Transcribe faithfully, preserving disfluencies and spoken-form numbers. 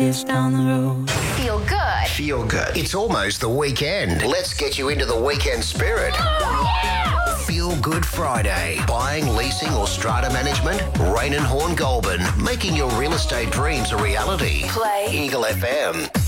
years down the road. Feel good. Feel good. It's almost the weekend. Let's get you into the weekend spirit. Feel Good Friday. Buying, leasing or strata management? Rain and Horn Goulburn. Making your real estate dreams a reality. Play Eagle F M.